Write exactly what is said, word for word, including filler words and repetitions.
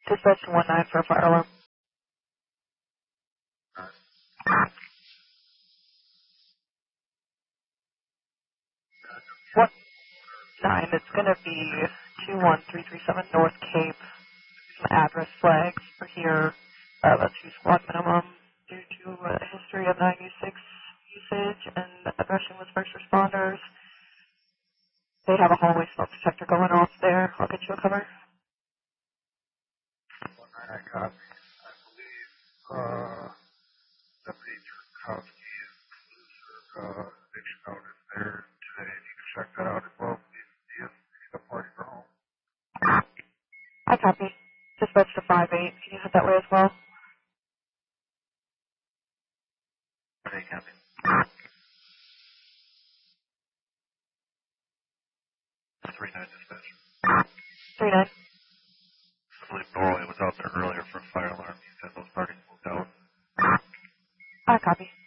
Dispatch one nine for a fire alarm. One nine. It's going to be two one three three seven North Cape. Some address flags for here. Uh, about two squad minimum due to a history of ninety-six usage and aggression with first responders. They have a hallway smoke detector going off there. I'll get you a cover. I got, I believe, uh, Deputy Tchaikovsky is uh, station out in there today. If you can check that out as well, please. He is the party for home. I copy. Dispatch to five eight. Can you head that way as well? Okay, copy. three nine dispatch. three nine. I believe Norway was out there earlier for a fire alarm. He said those parties moved out. I copy.